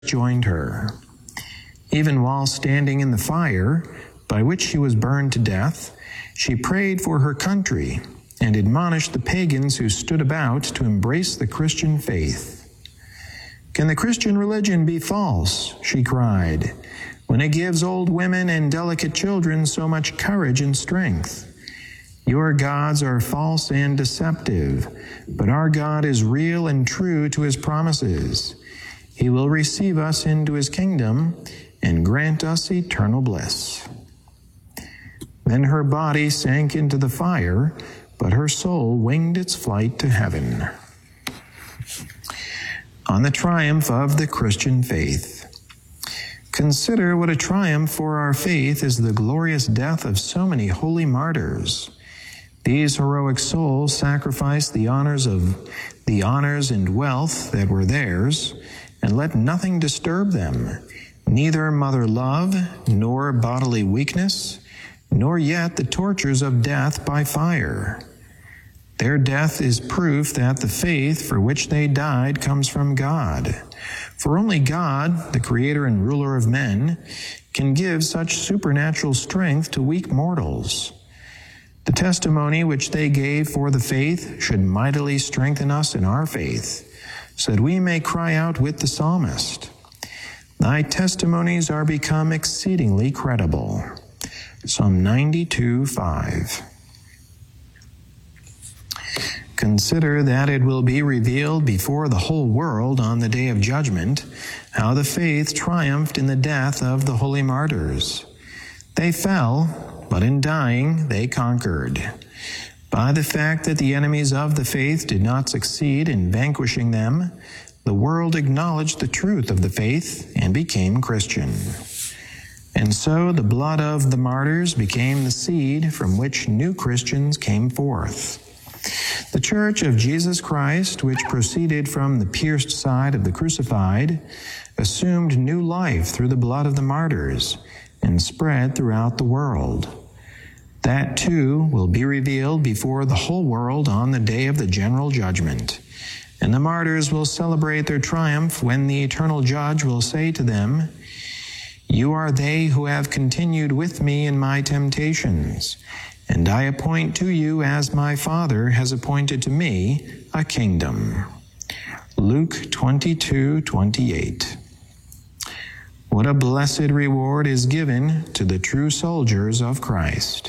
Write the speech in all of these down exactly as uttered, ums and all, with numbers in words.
joined her. Even while standing in the fire, by which she was burned to death, she prayed for her country and admonished the pagans who stood about to embrace the Christian faith. "Can the Christian religion be false?" she cried, "when it gives old women and delicate children so much courage and strength? Your gods are false and deceptive, but our God is real and true to his promises. He will receive us into his kingdom and grant us eternal bliss." Then her body sank into the fire, but her soul winged its flight to heaven. On the triumph of the Christian faith. Consider what a triumph for our faith is the glorious death of so many holy martyrs. These heroic souls sacrificed the honors of the honors and wealth that were theirs, and let nothing disturb them, neither mother love, nor bodily weakness, nor yet the tortures of death by fire. Their death is proof that the faith for which they died comes from God. For only God, the creator and ruler of men, can give such supernatural strength to weak mortals. The testimony which they gave for the faith should mightily strengthen us in our faith, so that we may cry out with the psalmist, "Thy testimonies are become exceedingly credible." Psalm ninety-two, five. Consider that it will be revealed before the whole world on the day of judgment how the faith triumphed in the death of the holy martyrs. They fell, but in dying they conquered. By the fact that the enemies of the faith did not succeed in vanquishing them, the world acknowledged the truth of the faith and became Christian. And so the blood of the martyrs became the seed from which new Christians came forth. The Church of Jesus Christ, which proceeded from the pierced side of the crucified, assumed new life through the blood of the martyrs and spread throughout the world. That too will be revealed before the whole world on the day of the general judgment. And the martyrs will celebrate their triumph when the eternal judge will say to them, "You are they who have continued with me in my temptations, and I appoint to you as my Father has appointed to me a kingdom." Luke twenty-two, twenty-eight. What a blessed reward is given to the true soldiers of Christ.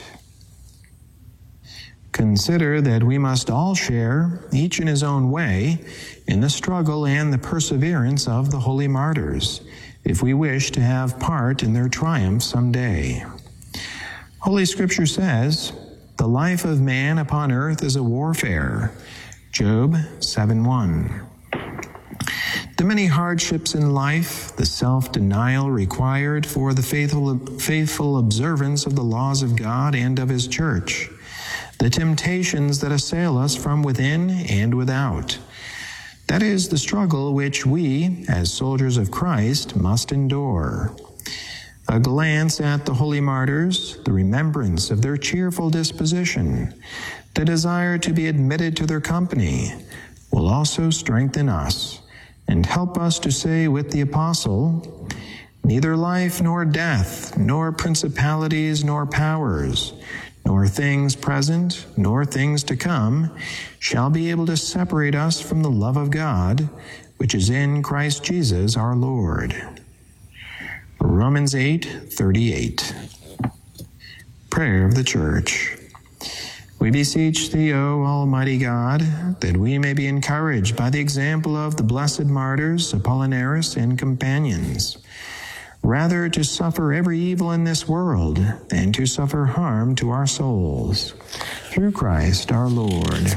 Consider that we must all share, each in his own way, in the struggle and the perseverance of the holy martyrs, if we wish to have part in their triumph someday. Holy Scripture says, "The life of man upon earth is a warfare." Job seven one. The many hardships in life, the self-denial required for the faithful, faithful observance of the laws of God and of his church, the temptations that assail us from within and without. That is the struggle which we, as soldiers of Christ, must endure. A glance at the holy martyrs, the remembrance of their cheerful disposition, the desire to be admitted to their company, will also strengthen us and help us to say with the apostle, "Neither life nor death, nor principalities nor powers, nor things present, nor things to come, shall be able to separate us from the love of God, which is in Christ Jesus our Lord." Romans eight, thirty-eight. Prayer of the Church. We beseech thee, O Almighty God, that we may be encouraged by the example of the blessed martyrs, Apollinaris and companions, rather to suffer every evil in this world than to suffer harm to our souls. Through Christ our Lord.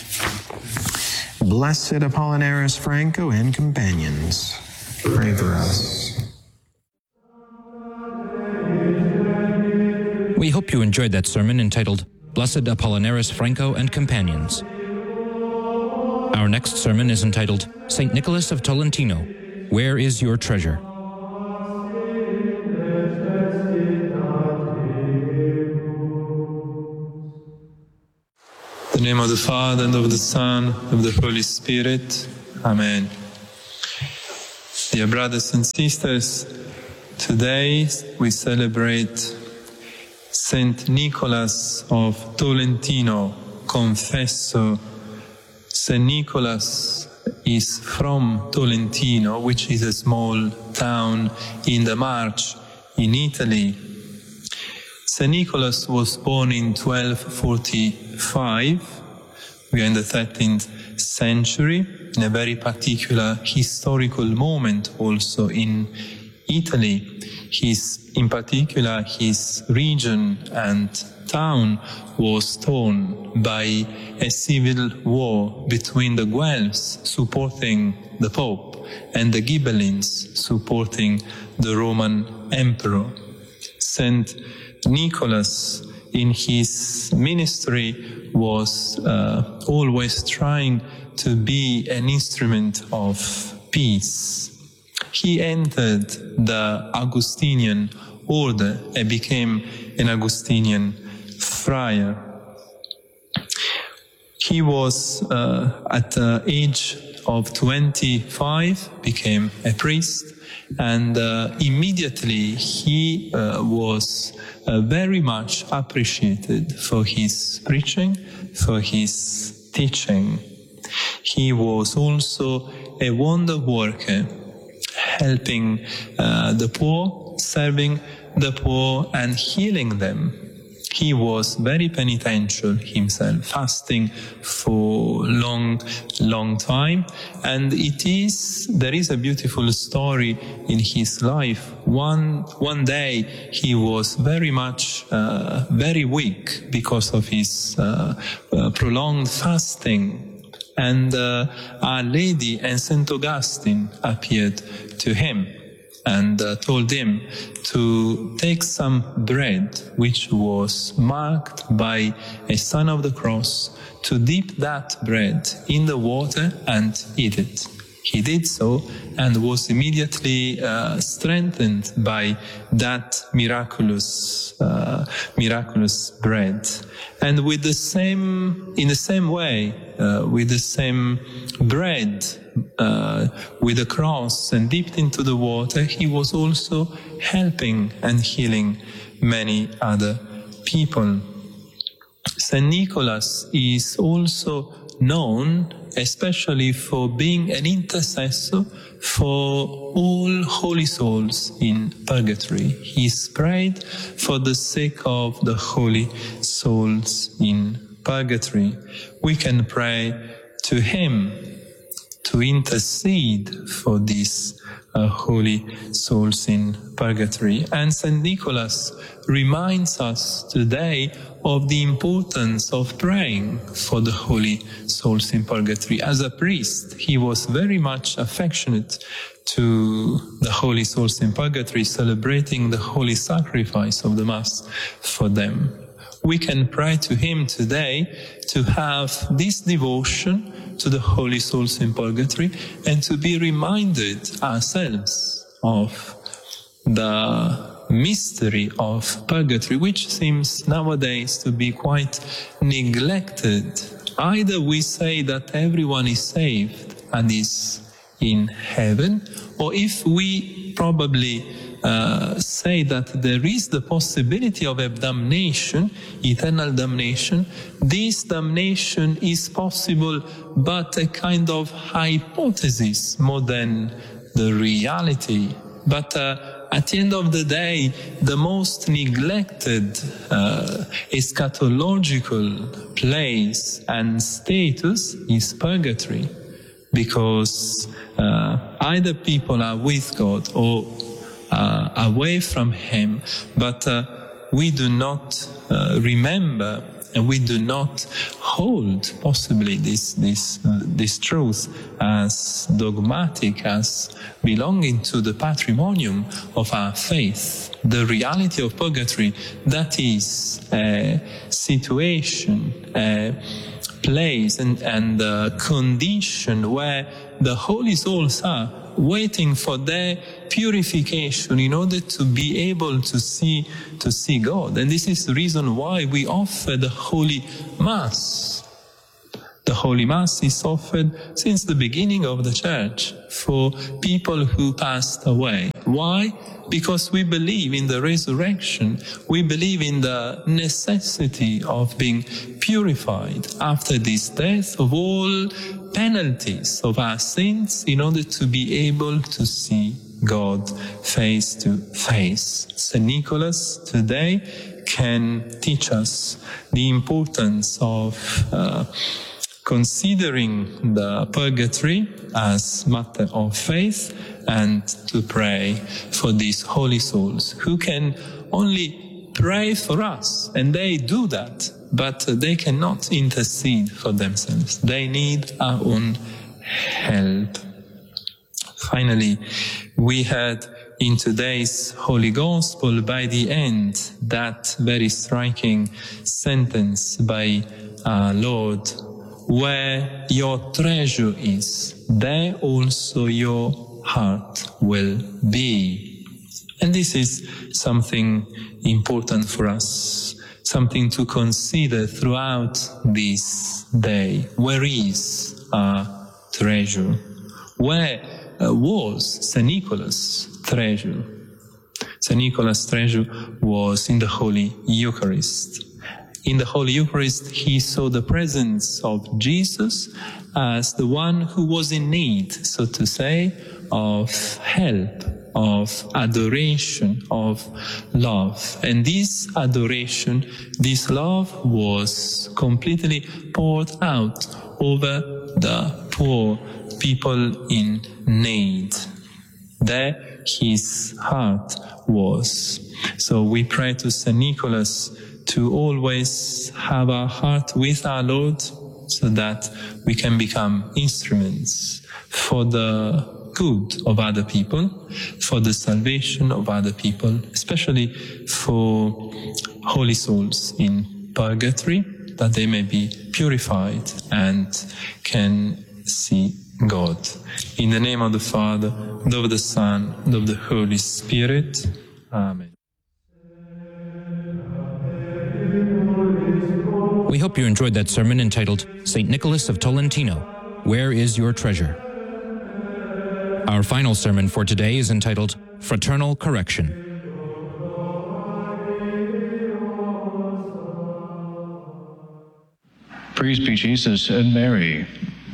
Blessed Apollinaris Franco and companions, pray for us. We hope you enjoyed that sermon entitled, Blessed Apollinaris Franco and Companions. Our next sermon is entitled, Saint Nicholas of Tolentino, Where is Your Treasure? In the name of the Father, and of the Son, and of the Holy Spirit. Amen. Dear brothers and sisters, today we celebrate Saint Nicholas of Tolentino, Confessor. Saint Nicholas is from Tolentino, which is a small town in the March in Italy. Saint Nicholas was born in twelve forty-five. We are in the thirteenth century, in a very particular historical moment also in Italy. His, in particular, his region and town was torn by a civil war between the Guelphs supporting the Pope and the Ghibellines supporting the Roman Emperor. Saint Nicholas, in his ministry, was uh, always trying to be an instrument of peace. He entered the Augustinian order and became an Augustinian friar. He was uh, at the age of twenty-five, became a priest, and uh, immediately he uh, was uh, very much appreciated for his preaching, for his teaching. He was also a wonder worker, helping uh, the poor, serving the poor and healing them. He was very penitential himself, fasting for long, long time. And it is, there is a beautiful story in his life. One, one day he was very much, uh, very weak because of his uh, uh, prolonged fasting. And uh, Our Lady and Saint Augustine appeared to him and uh, told him to take some bread which was marked by a sign of the cross, to dip that bread in the water and eat it. He did so and was immediately uh, strengthened by that miraculous, uh, miraculous bread. And with the same, in the same way, uh, with the same bread, uh, with the cross and dipped into the water, he was also helping and healing many other people. Saint Nicholas is also known especially for being an intercessor for all holy souls in purgatory. He prayed for the sake of the holy souls in purgatory. We can pray to him to intercede for these uh, holy souls in purgatory. And Saint Nicholas reminds us today of the importance of praying for the holy souls in purgatory. As a priest, he was very much affectionate to the holy souls in purgatory, celebrating the holy sacrifice of the Mass for them. We can pray to him today to have this devotion to the holy souls in purgatory and to be reminded ourselves of the mystery of purgatory, which seems nowadays to be quite neglected. Either we say that everyone is saved and is in heaven, or if we probably uh, say that there is the possibility of a damnation, eternal damnation, this damnation is possible but a kind of hypothesis more than the reality. But uh, at the end of the day, the most neglected uh, eschatological place and status is purgatory, because uh, either people are with God or uh, away from Him, but uh, we do not uh, remember and we do not hold possibly this this uh, this truth as dogmatic, as belonging to the patrimonium of our faith. The reality of purgatory, that is a situation, a place and, and a condition where the holy souls are waiting for their purification in order to be able to see to see God. And this is the reason why we offer the Holy Mass. The The Holy Mass is offered since the beginning of the Church for people who passed away. Why? Because we believe in the resurrection. We believe in the necessity of being purified after this death of all penalties of our sins in order to be able to see God face to face. Saint Nicholas today can teach us the importance of uh, considering the purgatory as matter of faith and to pray for these holy souls who can only pray for us, and they do that, but they cannot intercede for themselves. They need our own help. Finally, we had in today's Holy Gospel by the end that very striking sentence by our Lord: where your treasure is, there also your heart will be. And this is something important for us, something to consider throughout this day. Where is our treasure? Where uh, was Saint Nicholas' treasure? Saint Nicholas' treasure was in the Holy Eucharist. In the Holy Eucharist, he saw the presence of Jesus as the one who was in need, so to say, of help, of adoration, of love. And this adoration, this love was completely poured out over the poor people in need. There his heart was. So we pray to Saint Nicholas to always have our heart with our Lord so that we can become instruments for the good of other people, for the salvation of other people, especially for holy souls in purgatory, that they may be purified and can see God. In the name of the Father, and of the Son, and of the Holy Spirit. Amen. We hope you enjoyed that sermon entitled Saint Nicholas of Tolentino, Where is Your Treasure? Our final sermon for today is entitled Fraternal Correction. Praise be Jesus and Mary.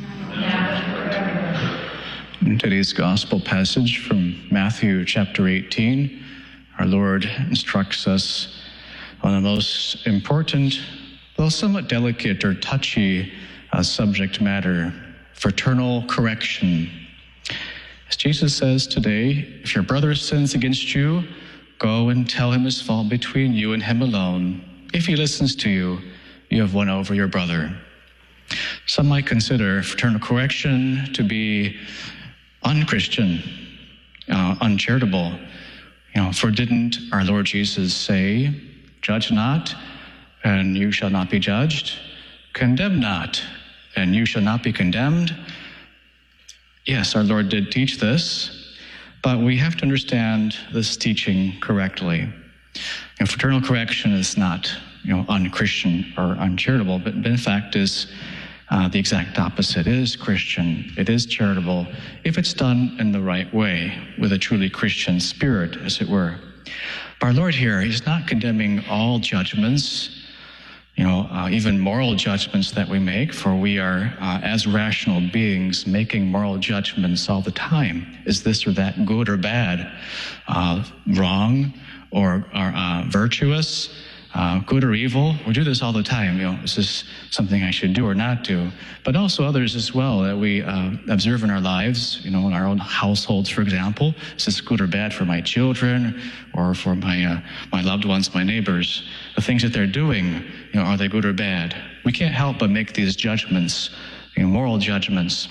In today's Gospel passage from Matthew chapter eighteen, our Lord instructs us on the most important, though somewhat delicate or touchy uh, subject matter, fraternal correction. As Jesus says today, if your brother sins against you, go and tell him his fault between you and him alone. If he listens to you, you have won over your brother. Some might consider fraternal correction to be unchristian, uh, uncharitable. You know, for didn't our Lord Jesus say, judge not, and you shall not be judged? Condemn not, and you shall not be condemned? Yes, our Lord did teach this, but we have to understand this teaching correctly. You know, fraternal correction is not, you know, unchristian or uncharitable, but in fact is uh, the exact opposite. It is Christian, it is charitable, if it's done in the right way, with a truly Christian spirit, as it were. But our Lord here, he's not condemning all judgments, you know, uh, even moral judgments that we make, for we are, uh, as rational beings, making moral judgments all the time. Is this or that good or bad, uh, wrong or, or uh, virtuous, uh, good or evil? We do this all the time. You know, is this something I should do or not do? But also others as well that we uh, observe in our lives, you know, in our own households, for example. Is this good or bad for my children or for my uh, my loved ones, my neighbors? The things that they're doing, you know, are they good or bad? We can't help but make these judgments, you know, moral judgments.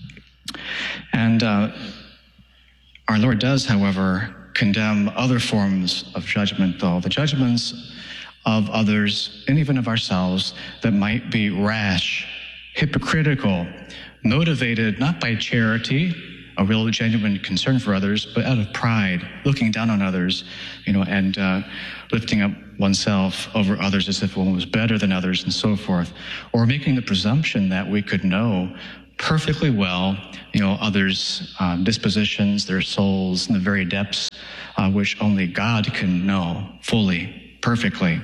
And uh, our Lord does, however, condemn other forms of judgment, though. The judgments of others, and even of ourselves, that might be rash, hypocritical, motivated not by charity a real genuine concern for others, but out of pride, looking down on others, you know, and uh, lifting up oneself over others as if one was better than others and so forth, or making the presumption that we could know perfectly well, you know, others' uh, dispositions, their souls, in the very depths uh, which only God can know fully, perfectly.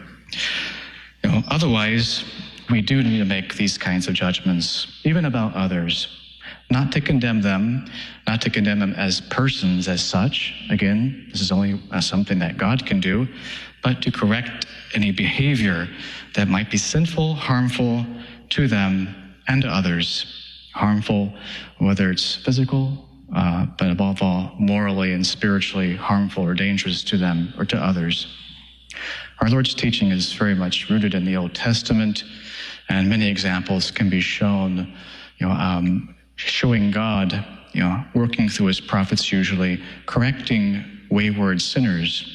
You know, otherwise, we do need to make these kinds of judgments, even about others, not to condemn them, not to condemn them as persons as such. Again, this is only uh, something that God can do, but to correct any behavior that might be sinful, harmful to them and to others. Harmful, whether it's physical, uh, but above all, morally and spiritually harmful or dangerous to them or to others. Our Lord's teaching is very much rooted in the Old Testament, and many examples can be shown, you know, um, showing God, you know, working through his prophets usually, correcting wayward sinners.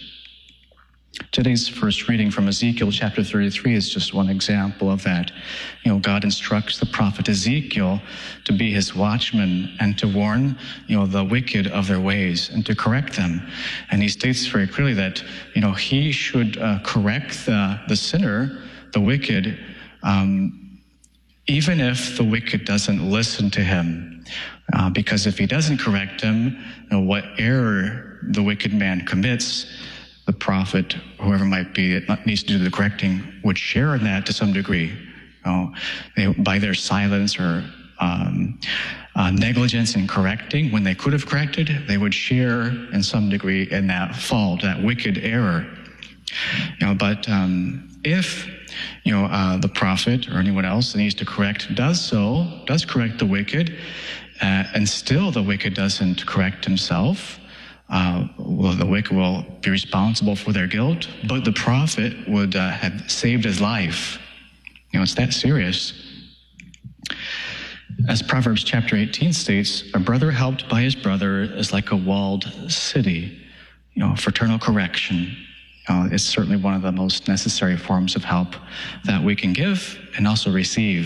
Today's first reading from Ezekiel chapter thirty-three is just one example of that. You know, God instructs the prophet Ezekiel to be his watchman and to warn, you know, the wicked of their ways and to correct them. And he states very clearly that, you know, he should uh, correct the, the sinner, the wicked, um, even if the wicked doesn't listen to him. Uh, because if he doesn't correct him, you know, what error the wicked man commits, the prophet, whoever might be, that needs to do the correcting, would share in that to some degree. You know, they, by their silence or um, uh, negligence in correcting, when they could have corrected, they would share in some degree in that fault, that wicked error. You know, but um, if you know uh, the prophet or anyone else that needs to correct does so, does correct the wicked, uh, and still the wicked doesn't correct himself, Uh, well, the wicked will be responsible for their guilt, but the prophet would uh, have saved his life. You know, it's that serious. As Proverbs chapter eighteen states, a brother helped by his brother is like a walled city. You know, fraternal correction, you know, is certainly one of the most necessary forms of help that we can give and also receive.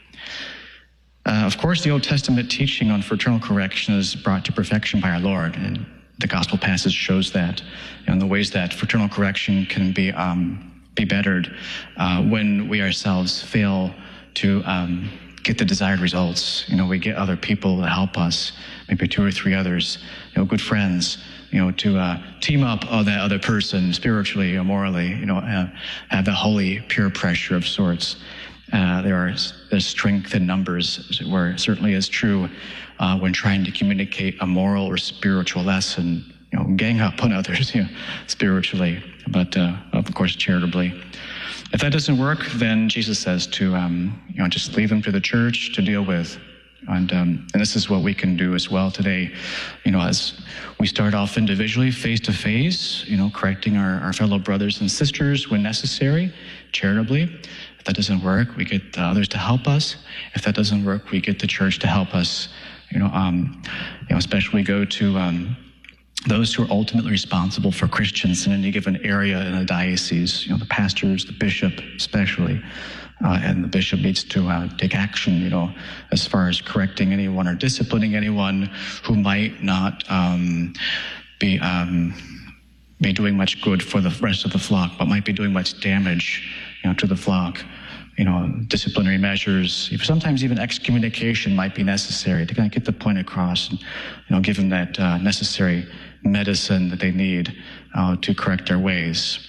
Uh, of course, the Old Testament teaching on fraternal correction is brought to perfection by our Lord, and the gospel passage shows that, you know, in the ways that fraternal correction can be um, be bettered uh, when we ourselves fail to um, get the desired results. You know, we get other people to help us, maybe two or three others, you know, good friends, you know, to uh, team up on that other person spiritually or morally, you know, uh, have the holy peer pressure of sorts. Uh, there are there's strength in numbers, as it were. It certainly is true uh, when trying to communicate a moral or spiritual lesson. You know, gang up on others, you know, spiritually, but uh, of course charitably. If that doesn't work, then Jesus says to um, you know just leave them to the church to deal with, and um, and this is what we can do as well today. You know, as we start off individually, face to face, you know, correcting our, our fellow brothers and sisters when necessary, charitably. If that doesn't work, we get others to help us. If that doesn't work, we get the church to help us. You know, um, you know, especially go to um, those who are ultimately responsible for Christians in any given area in a diocese. You know, the pastors, the bishop, especially, uh, and the bishop needs to uh, take action. You know, as far as correcting anyone or disciplining anyone who might not um, be um, be doing much good for the rest of the flock, but might be doing much damage, you know, to the flock. You know, disciplinary measures, sometimes even excommunication might be necessary to kind of get the point across and, you know, give them that uh, necessary medicine that they need uh, to correct their ways.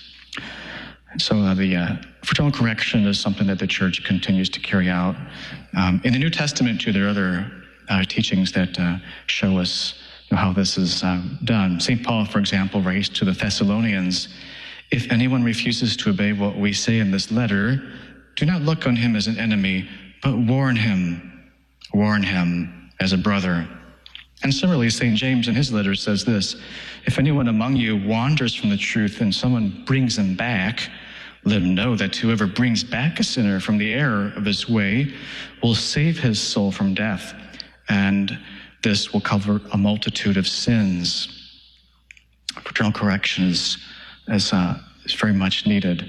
And so uh, the uh, fraternal correction is something that the church continues to carry out. Um, in the New Testament, too, there are other uh, teachings that uh, show us, you know, how this is uh, done. Saint Paul, for example, writes to the Thessalonians, "If anyone refuses to obey what we say in this letter, do not look on him as an enemy, but warn him, warn him as a brother." And similarly, Saint James in his letter says this, "If anyone among you wanders from the truth and someone brings him back, let him know that whoever brings back a sinner from the error of his way will save his soul from death, and this will cover a multitude of sins." Fraternal correction is, is, uh, is very much needed.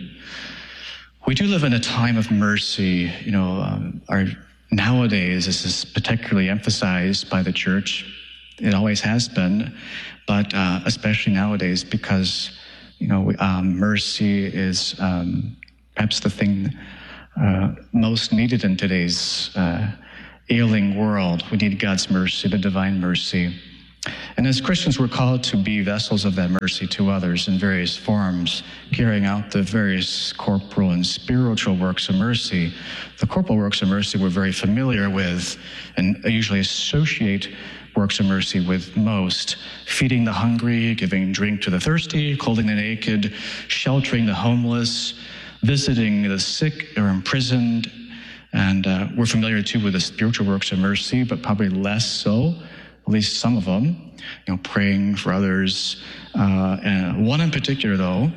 We do live in a time of mercy. You know, um, our nowadays this is particularly emphasized by the church. It always has been, but uh, especially nowadays, because you know we, um, mercy is um, perhaps the thing uh, most needed in today's uh, ailing world. We need God's mercy, the divine mercy. And as Christians, we're called to be vessels of that mercy to others in various forms, carrying out the various corporal and spiritual works of mercy. The corporal works of mercy we're very familiar with and usually associate works of mercy with most: feeding the hungry, giving drink to the thirsty, clothing the naked, sheltering the homeless, visiting the sick or imprisoned. And uh, we're familiar too with the spiritual works of mercy, but probably less so. At least some of them, you know, praying for others. Uh, and one in particular, though,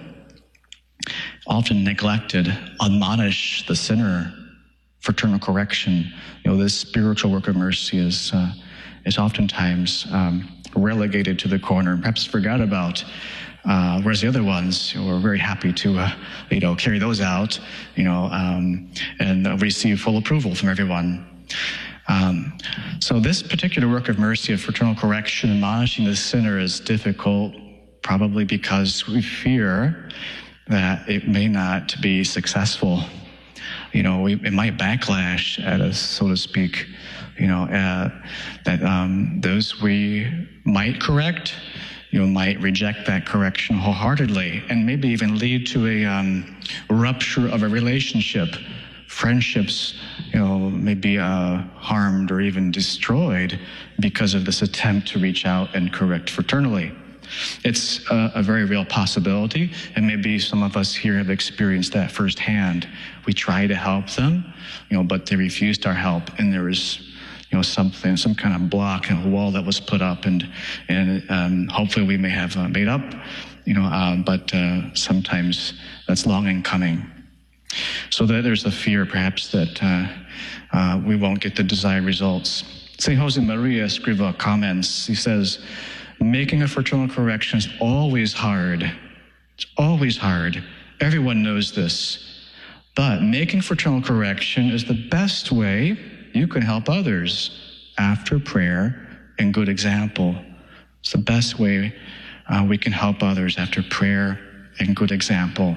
often neglected: admonish the sinner, fraternal correction. You know, this spiritual work of mercy is uh, is oftentimes um, relegated to the corner, perhaps forgot about. Uh, whereas the other ones, you know, we're very happy to, uh, you know, carry those out, you know, um, and uh, receive full approval from everyone. Um, so this particular work of mercy, of fraternal correction, admonishing the sinner, is difficult, probably because we fear that it may not be successful. You know, we, it might backlash at us, so to speak. You know, uh, that um, those we might correct, you know, might reject that correction wholeheartedly, and maybe even lead to a um, rupture of a relationship. Friendships, you know, may be uh, harmed or even destroyed because of this attempt to reach out and correct fraternally. It's a, a very real possibility, and maybe some of us here have experienced that firsthand. We try to help them, you know, but they refused our help, and there was, you know, something, some kind of block and a wall that was put up, and and um, hopefully we may have uh, made up, you know, uh, but uh, sometimes that's long in coming. So that there's a fear, perhaps, that uh, uh, we won't get the desired results. Saint Josemaria Escrivá comments, he says, making a fraternal correction is always hard. It's always hard. Everyone knows this. But making fraternal correction is the best way you can help others after prayer and good example. It's the best way uh, we can help others after prayer and good example.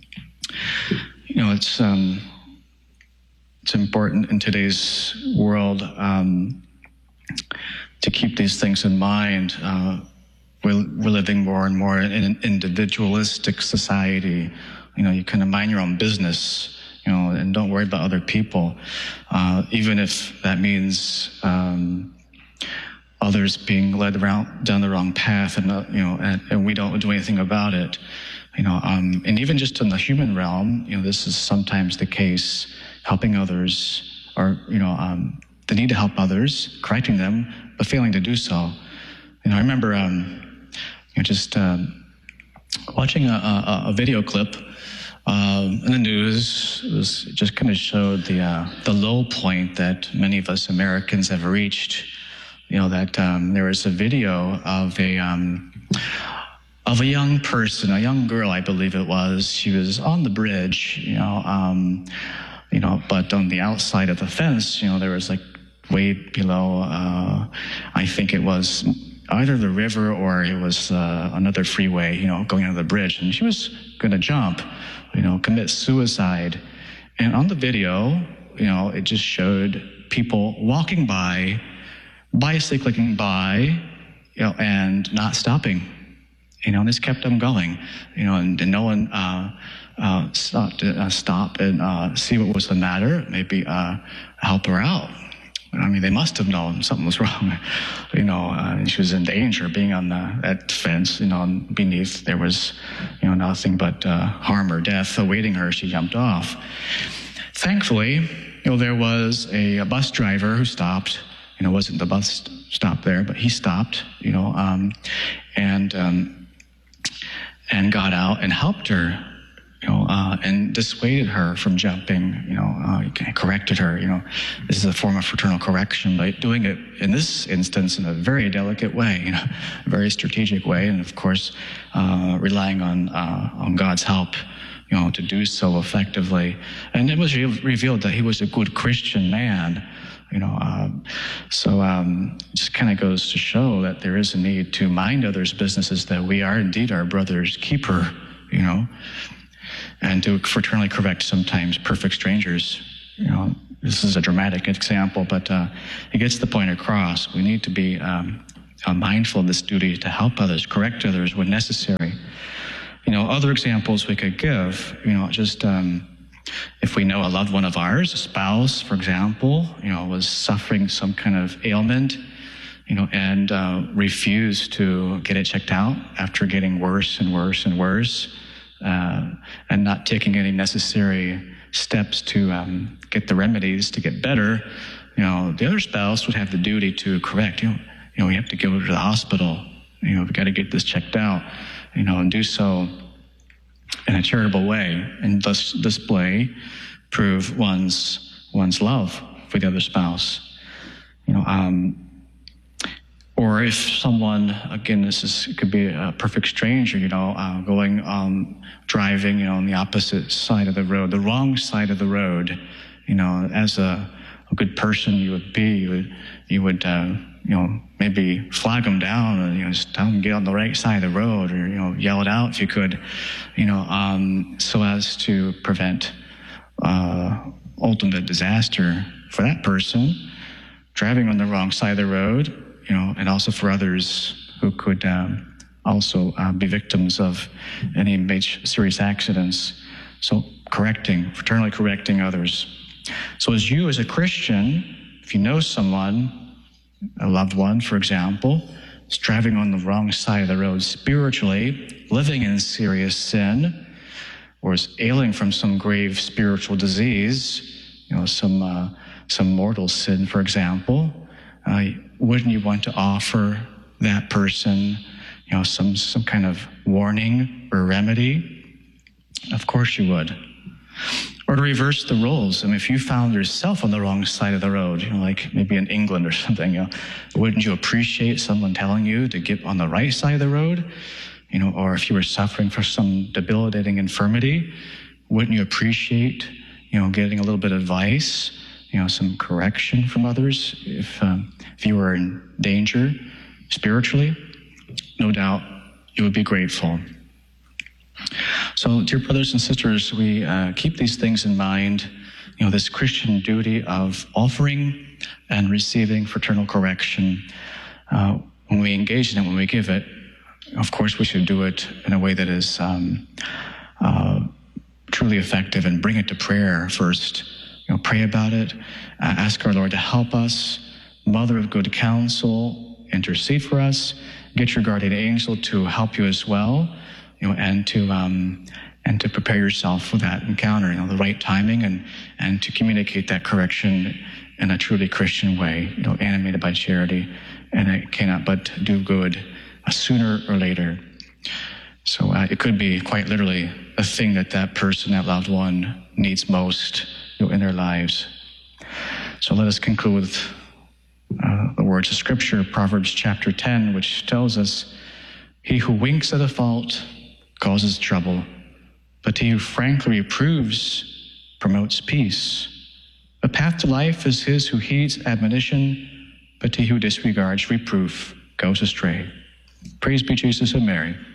You know, it's um, it's important in today's world um, to keep these things in mind. Uh, we're, we're living more and more in an individualistic society. You know, you kind of mind your own business, you know, and don't worry about other people, uh, even if that means um, others being led around down the wrong path, and uh, you know, and, and we don't do anything about it. You know, um, and even just in the human realm, you know, this is sometimes the case, helping others, or, you know, um, the need to help others, correcting them, but failing to do so. You know, I remember, um, you know, just um, watching a, a, a video clip um, in the news. It was it just kind of showed the uh, the low point that many of us Americans have reached. You know, that um, there was a video of a um, of a young person, a young girl, I believe it was. She was on the bridge, you know, um, you know, but on the outside of the fence, you know, there was like way below, uh, I think it was either the river or it was uh, another freeway, you know, going under the bridge. And she was going to jump, you know, commit suicide. And on the video, you know, it just showed people walking by, bicycling by, you know, and not stopping. You know, and this kept them going, you know, and, and no one uh, uh, stopped to uh, stop and uh, see what was the matter, maybe uh, help her out. I mean, they must have known something was wrong, you know, uh, and she was in danger being on the, that fence, you know, and beneath there was, you know, nothing but uh, harm or death awaiting her. She jumped off. Thankfully, you know, there was a, a bus driver who stopped. You know, it wasn't the bus stop there, but he stopped, you know, um, and um, and got out and helped her, you know, uh, and dissuaded her from jumping, you know, uh, corrected her, you know. This is a form of fraternal correction, but doing it in this instance in a very delicate way, you know, a very strategic way, and of course, uh, relying on uh, on God's help, you know, to do so effectively. And it was re- revealed that he was a good Christian man, You know, um, so um, it just kind of goes to show that there is a need to mind others' businesses, that we are indeed our brother's keeper, you know, and to fraternally correct sometimes perfect strangers. You know, this is a dramatic example, but uh, it gets the point across. We need to be um, uh, mindful of this duty to help others, correct others when necessary. You know, other examples we could give, you know, just um, if we know a loved one of ours, a spouse, for example, you know, was suffering some kind of ailment, you know, and uh, refused to get it checked out after getting worse and worse and worse, uh, and not taking any necessary steps to um, get the remedies to get better, you know, the other spouse would have the duty to correct. You know, you know, we have to go to the hospital. You know, we've got to get this checked out, you know, and do so in a charitable way, and thus display, prove one's one's love for the other spouse. You know, um, or if someone, again, this is could be a perfect stranger, you know, uh, going um, driving, you know, on the opposite side of the road, the wrong side of the road. You know, as a, a good person you would be, you would you would uh, you know, maybe flag them down, or, you know, just tell them to get on the right side of the road, or, you know, yell it out if you could, you know, um, so as to prevent uh, ultimate disaster for that person driving on the wrong side of the road, you know, and also for others who could um, also uh, be victims of any major serious accidents. So correcting, fraternally correcting others. So as you, as a Christian, if you know someone, a loved one, for example, is driving on the wrong side of the road spiritually, living in serious sin, or is ailing from some grave spiritual disease, you know, some uh, some mortal sin, for example, uh, wouldn't you want to offer that person, you know, some some kind of warning or remedy? Of course you would. Or to reverse the roles. I mean, if you found yourself on the wrong side of the road, you know, like maybe in England or something, you know, wouldn't you appreciate someone telling you to get on the right side of the road? You know, or if you were suffering from some debilitating infirmity, wouldn't you appreciate, you know, getting a little bit of advice, you know, some correction from others if um, if you were in danger spiritually? No doubt you would be grateful. So, dear brothers and sisters, we uh, keep these things in mind, you know, this Christian duty of offering and receiving fraternal correction. Uh, when we engage in it, when we give it, of course, we should do it in a way that is um, uh, truly effective, and bring it to prayer first. You know, pray about it, uh, ask our Lord to help us. Mother of good counsel, intercede for us. Get your guardian angel to help you as well. You know, and to um, and to prepare yourself for that encounter, you know, the right timing, and and to communicate that correction in a truly Christian way, you know, animated by charity, and it cannot but do good uh, sooner or later. So uh, it could be quite literally the thing that that person, that loved one, needs most, you know, in their lives. So let us conclude with uh, the words of Scripture, Proverbs chapter ten, which tells us, "He who winks at a fault causes trouble, but he who frankly reproves promotes peace. The path to life is his who heeds admonition, but he who disregards reproof goes astray." Praise be Jesus and Mary.